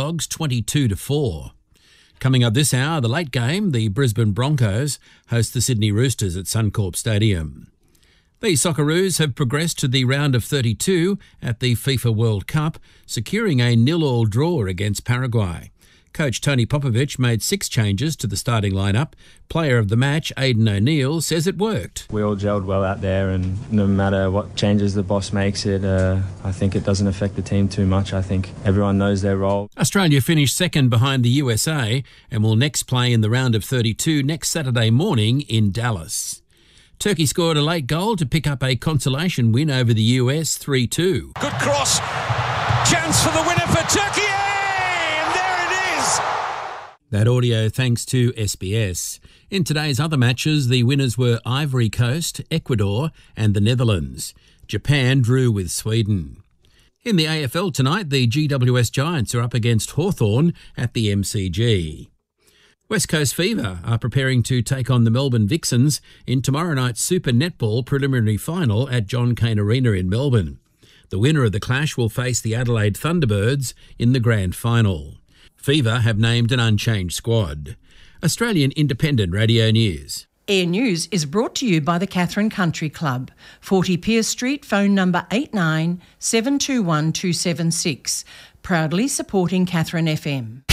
Bulldogs 22-4. Coming up this hour, the late game, the Brisbane Broncos host the Sydney Roosters at Suncorp Stadium. The Socceroos have progressed to the round of 32 at the FIFA World Cup, securing a 0-0 draw against Paraguay. Coach Tony Popovic made 6 changes to the starting lineup. Player of the match, Aidan O'Neill, says it worked. We all gelled well out there, and no matter what changes the boss makes, I think it doesn't affect the team too much. I think everyone knows their role. Australia finished second behind the USA and will next play in the round of 32 next Saturday morning in Dallas. Turkey scored a late goal to pick up a consolation win over the US 3-2. Good cross. Chance for the winner for Turkey. And there it is. That audio thanks to SBS. In today's other matches, the winners were Ivory Coast, Ecuador and the Netherlands. Japan drew with Sweden. In the AFL tonight, the GWS Giants are up against Hawthorn at the MCG. West Coast Fever are preparing to take on the Melbourne Vixens in tomorrow night's Super Netball preliminary final at John Cain Arena in Melbourne. The winner of the clash will face the Adelaide Thunderbirds in the grand final. Fever have named an unchanged squad. Australian Independent Radio News. Air News is brought to you by the Catherine Country Club, 40 Pearce Street, phone number 89 721 276, proudly supporting Catherine FM.